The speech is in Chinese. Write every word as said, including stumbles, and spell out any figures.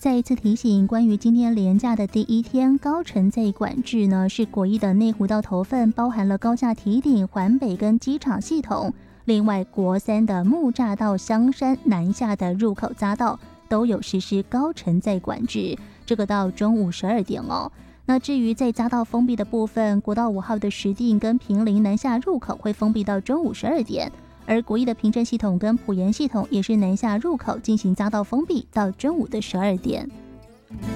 再一次提醒，关于今天连假的第一天，高承载管制呢是国一的内湖到头份，包含了高架堤顶、环北跟机场系统。另外，国三的木栅到香山南下的入口匝道都有实施高承载管制，这个到中午十二点哦。那至于在匝道封闭的部分，国道五号的石碇跟坪林南下入口会封闭到中午十二点。而国一的平镇系统跟埔盐系统也是南下入口进行匝道封闭到中午的十二点。